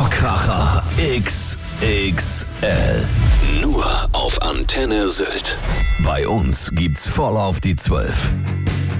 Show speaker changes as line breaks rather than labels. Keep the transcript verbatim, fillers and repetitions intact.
Ohrkracher X X L.
Nur auf Antenne Sylt.
Bei uns gibt's voll auf die Zwölf.